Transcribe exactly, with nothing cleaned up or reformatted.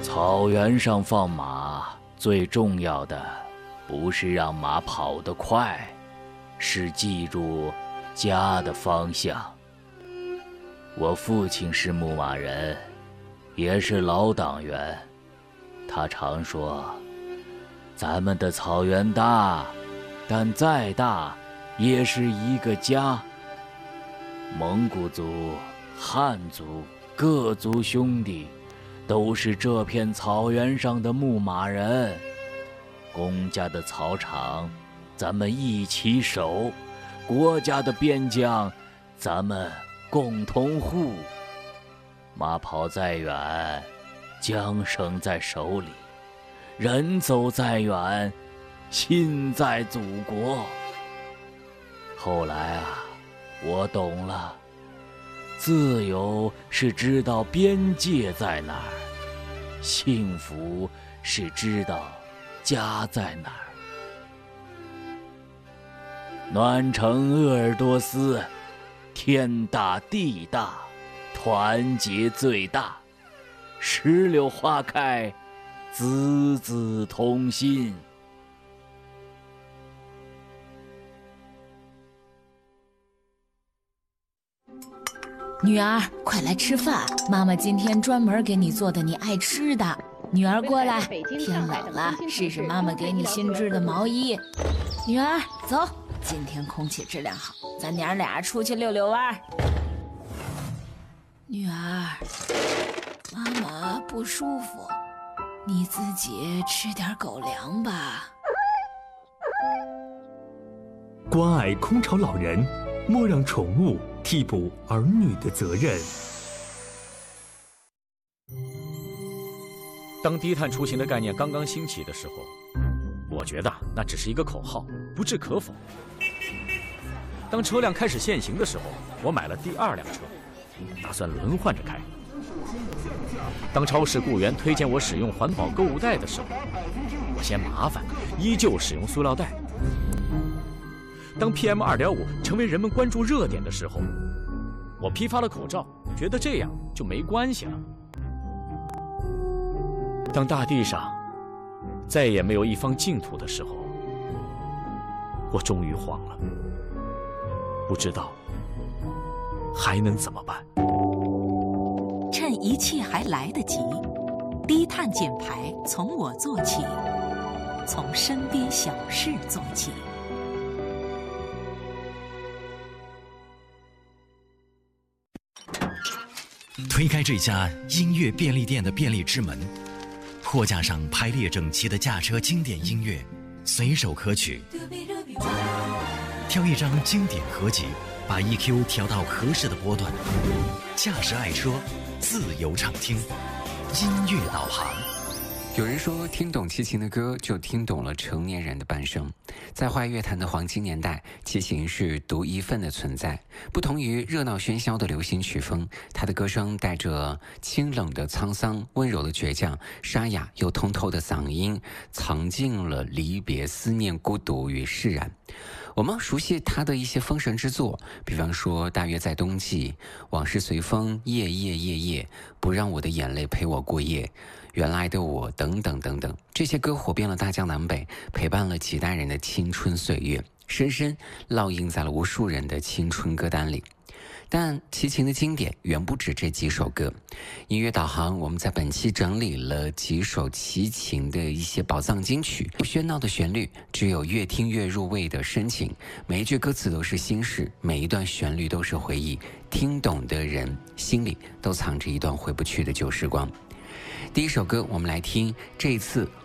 草原上放马，最重要的不是让马跑得快，是记住家的方向。我父亲是牧马人，也是老党员，他常说，咱们的草原大，但再大也是一个家。蒙古族、汉族各族兄弟都是这片草原上的牧马人，公家的草场咱们一起守，国家的边疆咱们共同护。马跑再远，缰绳在手里；人走再远，心在祖国。后来啊，我懂了，自由是知道边界在哪儿，幸福是知道家在哪儿。暖城鄂尔多斯，天大地大，团结最大。石榴花开，子子同心。 女儿，快来吃饭，妈妈今天专门给你做的你爱吃的。女儿过来，天冷了，试试妈妈给你新织的毛衣。女儿，走，今天空气质量好，咱娘俩出去溜溜弯。女儿，妈妈不舒服，你自己吃点狗粮吧。 关爱空巢老人，莫让宠物替补儿女的责任。 当低碳出行的概念刚刚兴起的时候，我觉得那只是一个口号，不置可否。当车辆开始限行的时候，我买了第二辆车，打算轮换着开。当超市雇员推荐我使用环保购物袋的时候，我嫌麻烦，依旧使用塑料袋。当 P M 二点五 成为人们关注热点的时候，我批发了口罩，觉得这样就没关系了。当大地上再也没有一方净土的时候，我终于慌了，不知道还能怎么办。 趁一切还来得及，低碳减排从我做起，从身边小事做起。 推开这家音乐便利店的便利之门，货架上排列整齐的驾车经典音乐，随手可取。挑一张经典合集，把 E Q 调到合适的波段。驾驶爱车，自由畅听，音乐导航。 有人说，听懂齐秦的歌，就听懂了成年人的半生。在华语乐坛的黄金年代，齐秦是独一份的存在。不同于热闹喧嚣的流行曲风，他的歌声带着清冷的沧桑，温柔的倔强，沙哑又通透的嗓音，藏进了离别、思念、孤独与释然。我们熟悉他的一些封神之作，比方说大约在冬季、往事随风、夜夜夜夜、不让我的眼泪陪我过夜、原来的我等等等等，这些歌火遍了大江南北，陪伴了几代人的青春岁月，深深烙印在了无数人的青春歌单里。但齐秦的经典远不止这几首歌。音乐导航，我们在本期整理了几首齐秦的一些宝藏金曲，不喧闹的旋律，只有越听越入味的深情，每一句歌词都是心事，每一段旋律都是回忆，听懂的人心里都藏着一段回不去的旧时光。第一首歌，我们来听这一次